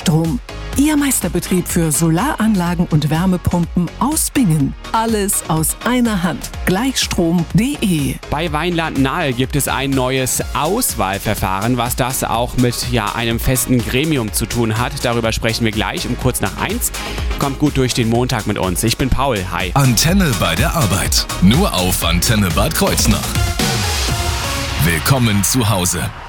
Gleichstrom. Ihr Meisterbetrieb für Solaranlagen und Wärmepumpen aus Bingen. Alles aus einer Hand. Gleichstrom.de. Bei Weinland Nahe gibt es ein neues Auswahlverfahren, was das auch mit einem festen Gremium zu tun hat. Darüber sprechen wir gleich um kurz nach 1. Kommt gut durch den Montag mit uns. Ich bin Paul. Hi. Antenne bei der Arbeit. Nur auf Antenne Bad Kreuznach. Willkommen zu Hause.